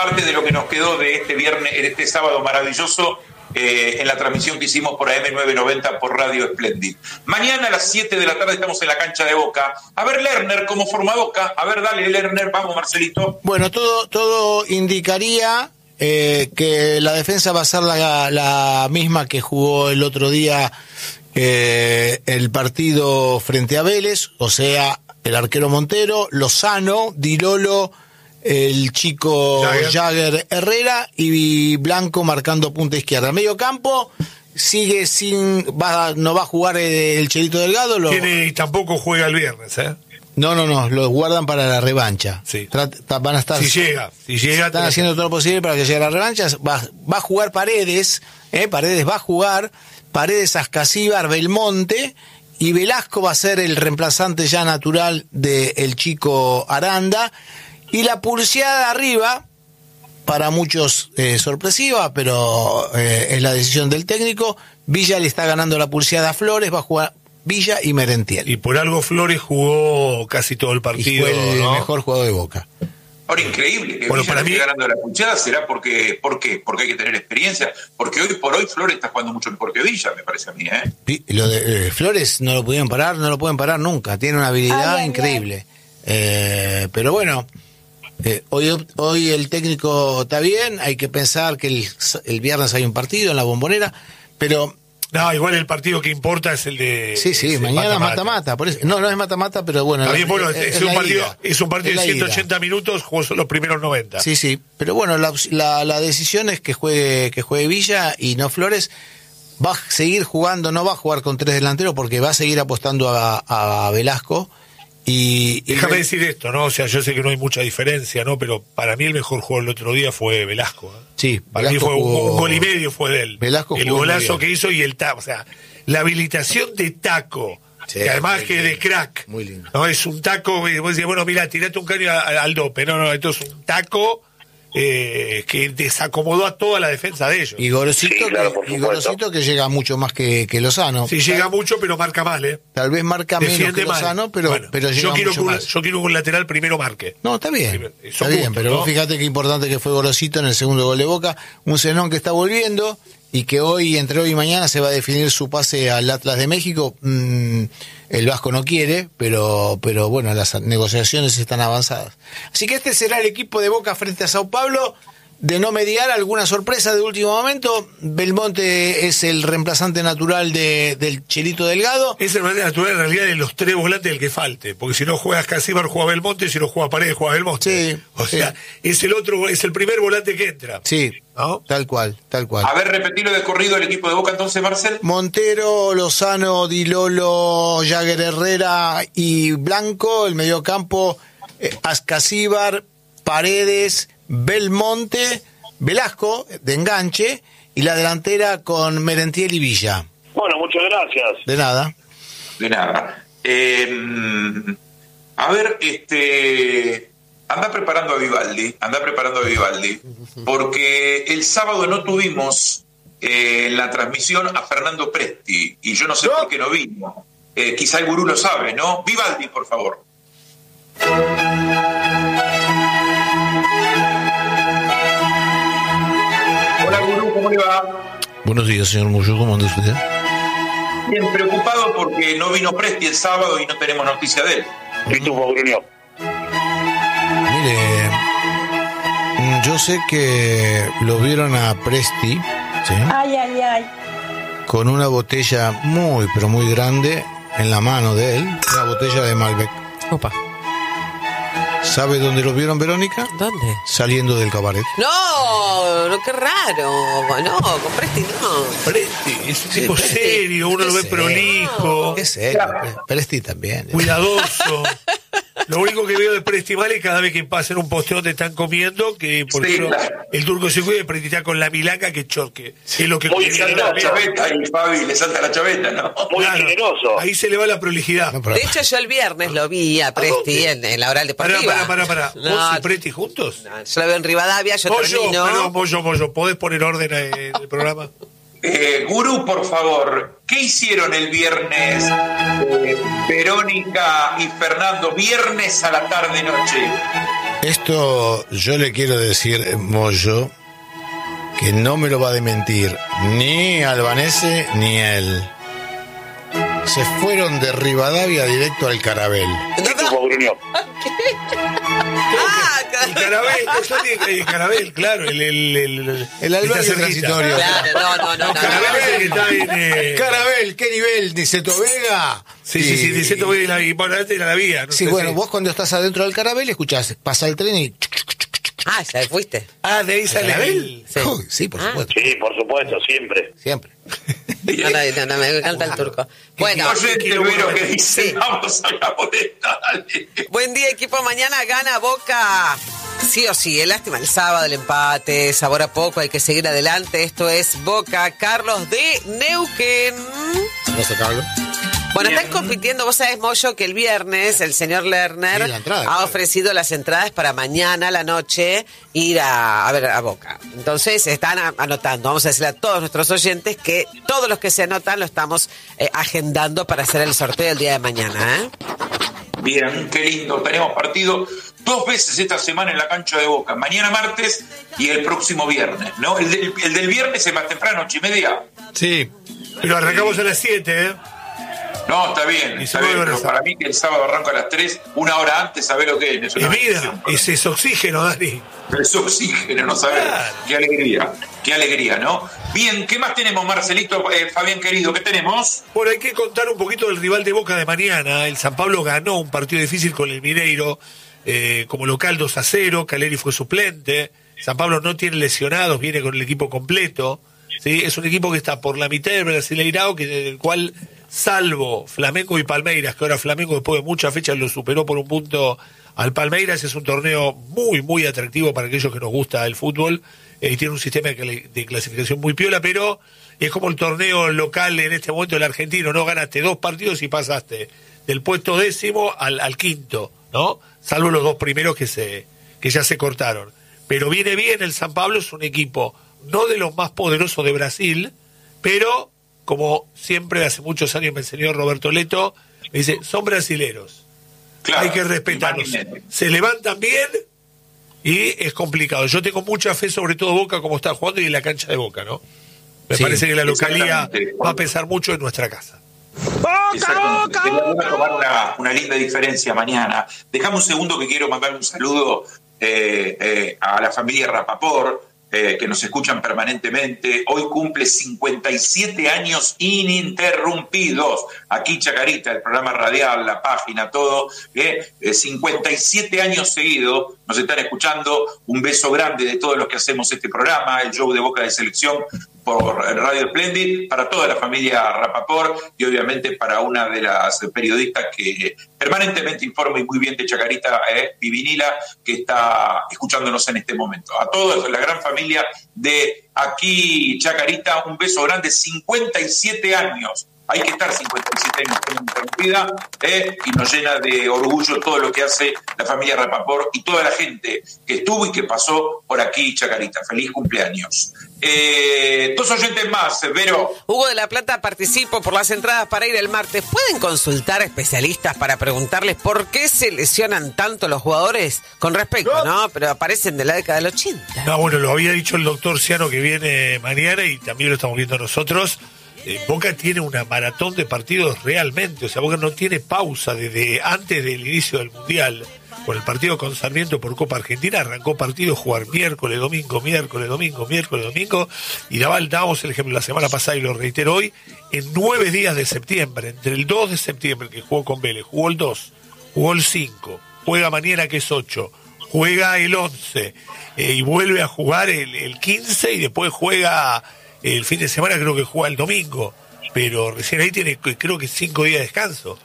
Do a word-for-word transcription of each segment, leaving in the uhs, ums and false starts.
parte de lo que nos quedó de este viernes, de este sábado maravilloso, eh, en la transmisión que hicimos por A M novecientos noventa por Radio Splendid. Mañana a las siete de la tarde estamos en la cancha de Boca. A ver, Lerner, cómo forma Boca. A ver, dale, Lerner, vamos, Marcelito. Bueno, todo, todo indicaría eh, que la defensa va a ser la, la misma que jugó el otro día eh, el partido frente a Vélez, o sea, el arquero Montero, Lozano, Di Lolo, el chico Jagger. Jagger Herrera y Blanco marcando punta izquierda. Medio campo sigue sin, va, no va a jugar el Chelito Delgado. Lo, Tiene, y tampoco juega el viernes, ¿eh? No, no, no, los guardan para la revancha. Sí. Trata, van a estar. Si llega, si llega. Están haciendo todo lo posible para que llegue la revancha. Va, va a jugar Paredes, ¿eh? Paredes va a jugar. Paredes, Ascasíbar, Belmonte. Y Velasco va a ser el reemplazante ya natural del chico Aranda. Y la pulseada arriba, para muchos eh, sorpresiva, pero eh, es la decisión del técnico. Villa le está ganando la pulseada a Flores, va a jugar Villa y Merentiel. Y por algo Flores jugó casi todo el partido. Y fue el ¿no? mejor jugador de Boca. Ahora, increíble que bueno, Villa para no mí... esté ganando la pulseada, ¿será porque, por qué? Porque hay que tener experiencia, porque hoy por hoy Flores está jugando mucho mejor que Villa, me parece a mí, ¿eh? Sí, lo de eh, Flores no lo pudieron parar, no lo pueden parar nunca, tiene una habilidad ay, increíble. Ay, ay. Eh, pero bueno, eh, hoy, hoy el técnico está bien, hay que pensar que el, el viernes hay un partido en la Bombonera, pero... No, igual el partido que importa es el de... Sí, sí, mañana es mata-mata. No, no es mata-mata, pero bueno... También, bueno es, es, es, un partido, es un partido es de ciento ochenta ida. Minutos, jugó los primeros noventa. Sí, sí, pero bueno, la, la, la decisión es que juegue, que juegue Villa y no Flores. Va a seguir jugando, no va a jugar con tres delanteros porque va a seguir apostando a, a Velasco. Y, y Déjame el... decir esto, ¿no? O sea, yo sé que no hay mucha diferencia, ¿no? Pero para mí el mejor juego el otro día fue Velasco, ¿eh? Sí, para Velasco mí fue jugó... un, un gol y medio fue de él. Velasco el golazo que hizo y el taco, o sea, la habilitación de taco, sí, que además que de crack. Muy lindo. No es un taco, vos decís, bueno, mirá, tirate un caño al, al dope. No, no, esto es un taco eh, que desacomodó a toda la defensa de ellos. Y Gorosito, sí, claro, que, y Gorosito que llega mucho más que, que Lozano. Sí, llega mucho, pero marca mal, ¿eh? Tal vez marca Defiende menos que Lozano, mal. pero, bueno, pero llega yo quiero mucho que un, más. Yo quiero que un lateral primero marque. No, está bien, Primero, está bien, puntos, pero ¿no? vos fíjate qué importante que fue Gorosito en el segundo gol de Boca, un Zenón que está volviendo y que hoy, entre hoy y mañana, se va a definir su pase al Atlas de México. Mm, el Vasco no quiere, pero, pero bueno, las negociaciones están avanzadas. Así que este será el equipo de Boca frente a Sao Paulo. De no mediar alguna sorpresa de último momento, Belmonte es el reemplazante natural de, del Chelito Delgado. Es el reemplazante natural en realidad de los tres volantes del que falte, porque si no juegas Casíbar juega Belmonte, si no juega Paredes juega Belmonte. Sí, o sea, sí. es el otro, es el primer volante que entra. Sí, ¿no? tal cual, tal cual. A ver, repetilo de corrido el equipo de Boca entonces, Marcel. Montero, Lozano, Di Lolo, Jagger Herrera y Blanco, el mediocampo, eh, Ascasíbar, Paredes, Belmonte, Velasco de enganche y la delantera con Merentiel y Villa. Bueno, muchas gracias. De nada. De nada. Eh, a ver, este, anda preparando a Vivaldi, anda preparando a Vivaldi, porque el sábado no tuvimos eh, en la transmisión a Fernando Presti y yo no sé ¿No? por qué no vino. Eh, quizá el gurú lo sabe, ¿no? Vivaldi, por favor. Hola, gurú, ¿cómo le va? Buenos días, señor Muyo, ¿cómo anda usted? Bien, preocupado porque no vino Presti el sábado y no tenemos noticia de él. ¿Qué tuvo, Bruno? Mire, yo sé que lo vieron a Presti, ¿sí? Ay, ay, ay. Con una botella muy, pero muy grande en la mano de él, una botella de Malbec. Opa. ¿Sabe dónde lo vieron, Verónica? ¿Dónde? Saliendo del cabaret. No, no, qué raro. No, con Presti no. Presti, es un Sí, tipo Presti. serio, uno lo ve Serio. prolijo, Es serio, Presti también. cuidadoso. Lo único que veo de Presti mal es cada vez que pasan un posteo donde están comiendo, que por Sí, ejemplo, claro. el turco se cuida y Presti está con la milanga que choque. Es lo que Muy Le salta la chaveta y Fabi le salta la chaveta, ¿no? Muy Claro, generoso. ahí se le va la prolijidad. No, pero- De hecho, yo el viernes lo vi a Presti en, en la oral Pará, deportiva. pará, pará, pará. ¿Vos No, y Presti juntos? no, yo lo veo en Rivadavia, yo Pollo, termino. perdón, Pollo, Pollo, ¿podés poner orden en el programa? Eh, gurú, por favor, ¿qué hicieron el viernes eh, Verónica y Fernando? Viernes a la tarde-noche. Esto yo le quiero decir, Moyo, que no me lo va a desmentir ni Albanese ni él. Se fueron de Rivadavia directo al Carabel. ¿Qué tuvo Bruno? Ah, El Carabel, el Carabel, claro, el el el, El albergue transitorio. claro, no, no, no, no. Carabel es el que está en eh... Carabel, ¿qué nivel? Niceto Vega. Sí, sí, sí, Niceto Vega y la, y bueno, antes era la vía. No Sí, sé bueno, si... vos cuando estás adentro del Carabel escuchás, pasa el tren y... Ah, ya fuiste. Ah, de ahí sale ¿Carabel? Sí. Uy, sí, por Ah. supuesto. Sí, por supuesto, siempre. Siempre. No, no, no, no, me encanta el turco. Bueno, Oye, te veo que dice, Sí. vamos a la boleta, dale. buen día, equipo. Mañana gana Boca. Sí o sí, es lástima el sábado, el empate, sabor a poco, hay que seguir adelante. Esto es Boca. Carlos de Neuquén. ¿No sé, Carlos? Bueno, Bien. están compitiendo, vos sabés, Moyo, que el viernes el señor Lerner Sí, la entrada, ha claro. ofrecido las entradas para mañana a la noche ir a, a ver a Boca. Entonces están a- anotando, vamos a decirle a todos nuestros oyentes que todos los que se anotan lo estamos eh, agendando para hacer el sorteo el día de mañana, ¿eh? Bien, qué lindo. Tenemos partido dos veces esta semana en la cancha de Boca. Mañana martes y el próximo viernes, ¿no? El del, el del viernes es más temprano, ocho y media. Sí, pero arrancamos a las siete, ¿eh? No, está bien, Y está se bien. mueve Pero esa. para mí que el sábado arranca a las tres, una hora antes, saber lo que es. Es Es una vida, bendición. ese es oxígeno, Dani. Es oxígeno, no saber. Claro. Qué alegría, qué alegría, ¿no? Bien, ¿qué más tenemos, Marcelito, eh, Fabián querido? ¿Qué tenemos? Bueno, hay que contar un poquito del rival de Boca de mañana. El San Pablo ganó un partido difícil con el Mineiro, eh, como local dos a cero. Caleri fue suplente. San Pablo no tiene lesionados, viene con el equipo completo. ¿Sí? Es un equipo que está por la mitad del Brasileirao, que del cual, salvo Flamengo y Palmeiras, que ahora Flamengo después de muchas fechas lo superó por un punto al Palmeiras, es un torneo muy, muy atractivo para aquellos que nos gusta el fútbol. Eh, y tiene un sistema de, cl- de clasificación muy piola, pero es como el torneo local en este momento, el argentino, no ganaste dos partidos y pasaste del puesto décimo al, al quinto, ¿no? Salvo los dos primeros que se que ya se cortaron. Pero viene bien el San Pablo, es un equipo no de los más poderosos de Brasil, pero como siempre hace muchos años me enseñó Roberto Leto, me dice, son brasileros, Claro, hay que respetarlos. imagínate. Se levantan bien y es complicado. Yo tengo mucha fe, sobre todo Boca, como está jugando y en la cancha de Boca, ¿no? Me Sí, parece que la localía exactamente. va a pesar mucho en nuestra casa. Exactamente. Sería bueno tomar una, una linda diferencia mañana. Dejame un segundo que quiero mandar un saludo eh, eh, a la familia Rapaport, eh, que nos escuchan permanentemente. Hoy cumple cincuenta y siete años ininterrumpidos. Aquí Chacarita, el programa radial, la página, todo. Eh, eh, cincuenta y siete años seguidos nos están escuchando. Un beso grande de todos los que hacemos este programa, el show de Boca de Selección por Radio Splendid, para toda la familia Rapaport y obviamente para una de las periodistas que permanentemente informa y muy bien de Chacarita, eh, Vivinila, que está escuchándonos en este momento. A todos, la gran familia de aquí Chacarita, un beso grande, cincuenta y siete años. Hay que estar cincuenta y siete años interrumpida, eh, y nos llena de orgullo todo lo que hace la familia Rapaport y toda la gente que estuvo y que pasó por aquí, Chacarita. Feliz cumpleaños. Eh, dos oyentes más, Vero. Hugo de la Plata, participo por las entradas para ir el martes. ¿Pueden consultar a especialistas para preguntarles por qué se lesionan tanto los jugadores? Con respecto, ¿no? Pero aparecen de la década del ochenta. No, bueno, lo había dicho el doctor Ciano que viene mañana y también lo estamos viendo nosotros. Eh, Boca tiene una maratón de partidos realmente, o sea, Boca no tiene pausa desde antes del inicio del Mundial. Con el partido con Sarmiento por Copa Argentina arrancó partido jugar miércoles, domingo, miércoles, domingo, miércoles, domingo, y daba, dábamos el ejemplo la semana pasada y lo reitero hoy, en nueve días de septiembre, entre el dos de septiembre que jugó con Vélez, jugó el dos, jugó el cinco, juega mañana que es ocho, juega el once, eh, y vuelve a jugar el, el quince y después juega el fin de semana, creo que juega el domingo, pero recién ahí tiene creo que cinco días de descanso.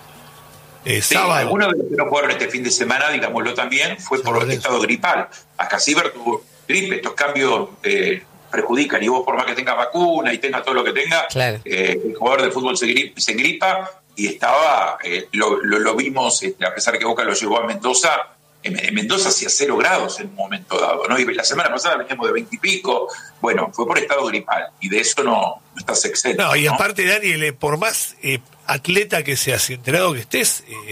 Eh, Sí, sábado. algunos de los que no jugaron este fin de semana, digámoslo también, fue por Sábado. estado gripal. Acá Ciber tuvo gripe, estos cambios eh, perjudican, y vos por más que tengas vacuna y tengas todo lo que tenga, Claro. eh, el jugador de fútbol se, grip, se gripa y estaba, eh, lo, lo, lo vimos, este, a pesar que Boca lo llevó a Mendoza, en, en Mendoza hacía cero grados en un momento dado, ¿no? Y la semana pasada veníamos de veinte y pico, bueno, fue por estado gripal, y de eso no, no estás exento. No, y ¿no? aparte, Daniel, eh, por más eh, atleta que seas y enterado que estés, eh,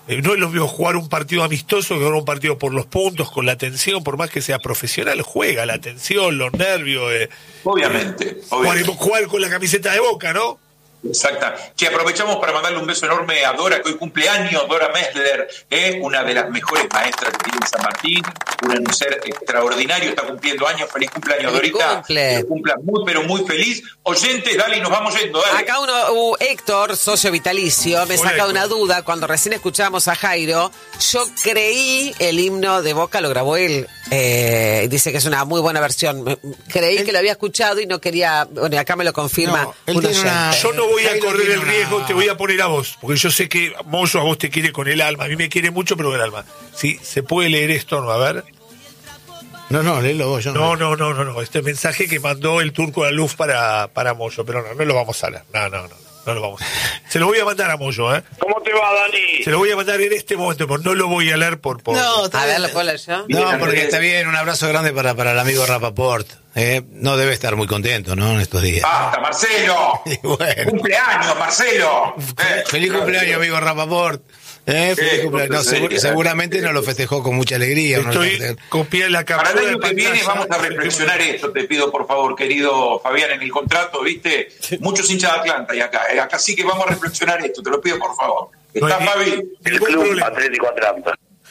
Eh, no es lo mismo jugar un partido amistoso que jugar un partido por los puntos, con la tensión, por más que sea profesional, juega la tensión, los nervios. Eh, obviamente, eh, obviamente. Jugar, jugar con la camiseta de Boca, ¿no? Exacta. Que aprovechamos para mandarle un beso enorme a Dora, que hoy cumpleaños, Dora Messler, ¿eh? Una de las mejores maestras que tiene San Martín, un ser extraordinario, está cumpliendo años. Feliz cumpleaños, Feliz Dorita. cumple. Que cumpla muy, pero muy feliz. Oyentes, dale, y nos vamos yendo, dale. Acá uno, uh, Héctor, socio vitalicio, me Hola, saca Héctor. una duda. Cuando recién escuchamos a Jairo, yo creí el himno de Boca, lo grabó él. Eh, dice que es una muy buena versión. Me- Creí que lo había escuchado y no quería. Bueno, acá me lo confirma. No, él un tiene oyente. una- Yo no voy a Jairo correr tiene el una- riesgo, te voy a poner a vos, porque yo sé que Moyo a vos te quiere con el alma, a mí me quiere mucho, pero con el alma. Sí, se puede leer esto, ¿no? A ver. No, no, léelo vos, yo No, no, no, no, no. Este mensaje que mandó el turco a la luz para, para Moyo, pero no, no lo vamos a leer. No, no, no, no lo vamos a leer. Se lo voy a mandar a Moyo, ¿eh? ¿Cómo te va, Dani? Se lo voy a mandar en este momento, pero no lo voy a leer por... por... No, está A ver, bien. ¿lo puedo leer yo? No, porque está bien, un abrazo grande para, para el amigo Rapaport. Eh, no debe estar muy contento, ¿no? En estos días. ¡Basta, Marcelo! Y bueno. ¡Cumpleaños, Marcelo! Eh, Feliz cumpleaños, amigo Rapaport. Eh, feliz Eh, cumpleaños. No, pues, seguro- eh, seguramente no lo festejó con mucha alegría. ¿no? Estoy copiando la Para captura el año de que viene pantalla. vamos a reflexionar esto, te pido por favor, querido Fabián, en el contrato, ¿viste? Muchos hinchas de Atlanta y acá. eh, Acá sí que vamos a reflexionar esto, te lo pido por favor. No ¿Está, hay Fabi? El ningún Club problema. Atlético Atlanta.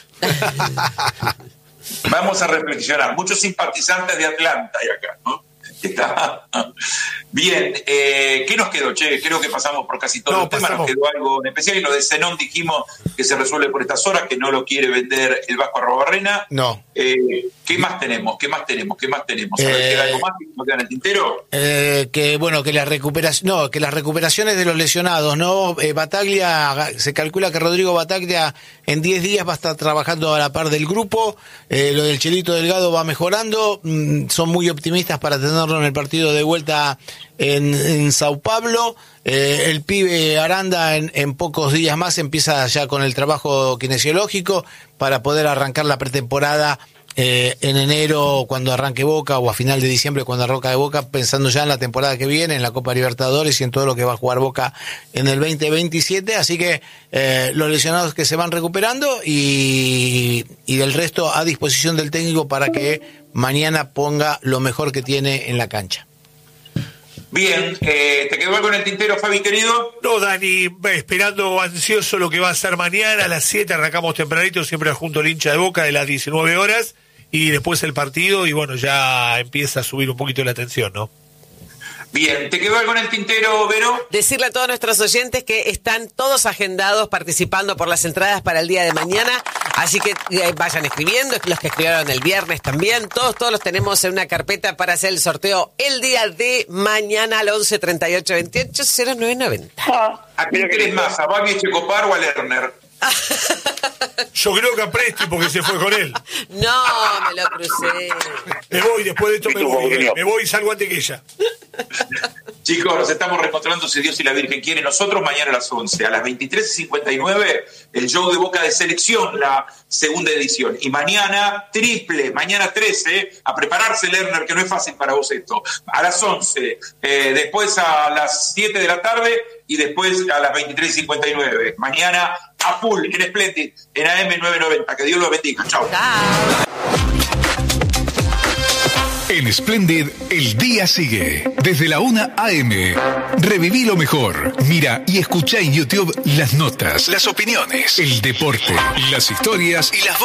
Vamos a reflexionar. Muchos simpatizantes de Atlanta y acá, ¿no? Está. Bien, eh, ¿qué nos quedó, che? Creo que pasamos por casi todos No, los temas. Nos pasamos. quedó algo en especial y lo de Zenón dijimos que se resuelve por estas horas, que no lo quiere vender el Vasco Arrobarrena. No. Eh, ¿Qué más tenemos? ¿Qué más tenemos? ¿Qué más tenemos? A ver, Eh, ¿queda algo más que nos queda en el tintero? Eh, que bueno, que las recuperaciones, no, que las recuperaciones de los lesionados, ¿no? Eh, Bataglia, se calcula que Rodrigo Bataglia en diez días va a estar trabajando a la par del grupo. Eh, lo del Chelito Delgado va mejorando. Mm, son muy optimistas para tenerlo en el partido de vuelta en, en Sao Paulo. Eh, el pibe Aranda en, en pocos días más empieza ya con el trabajo kinesiológico para poder arrancar la pretemporada eh, en enero cuando arranque Boca o a final de diciembre cuando arranque Boca, pensando ya en la temporada que viene, en la Copa Libertadores y en todo lo que va a jugar Boca en el veinte veintisiete. Así que eh, los lesionados que se van recuperando y, y del resto a disposición del técnico para que mañana ponga lo mejor que tiene en la cancha. Bien, eh, ¿te quedó algo en el tintero, Fabi, querido? No, Dani, esperando ansioso lo que va a ser mañana a las siete, arrancamos tempranito, siempre junto al hincha de Boca de las diecinueve horas, y después el partido, y bueno, ya empieza a subir un poquito la tensión, ¿no? Bien, ¿te quedó algo en el tintero, Vero? Decirle a todos nuestros oyentes que están todos agendados participando por las entradas para el día de mañana, así que eh, vayan escribiendo, los que escribieron el viernes también, todos, todos los tenemos en una carpeta para hacer el sorteo el día de mañana al once treinta y ocho veintiocho cero nueve noventa. Ah, ¿A quién querés más? ¿A Babi Echecopar o a Lerner? Yo creo que a Presti porque se fue con él. No, me lo crucé. Me voy, después de esto me Y tu voy, Bruno. me voy y salgo antes que ella. Chicos, nos estamos reencontrando, si Dios y la Virgen quiere. Nosotros mañana a las once, a las veintitrés y cincuenta y nueve, el show de Boca de Selección, la segunda edición. Y mañana, triple, mañana trece, a prepararse, Lerner, que no es fácil para vos esto. A las once, eh, después a las siete de la tarde y después a las veintitrés y cincuenta y nueve. Mañana a full, en Splendid, en A M novecientos noventa. Que Dios los bendiga. Chau. Chao. En Splendid, el día sigue. Desde la una a eme. Reviví lo mejor. Mira y escucha en YouTube las notas, las opiniones, el deporte, las historias y las voces.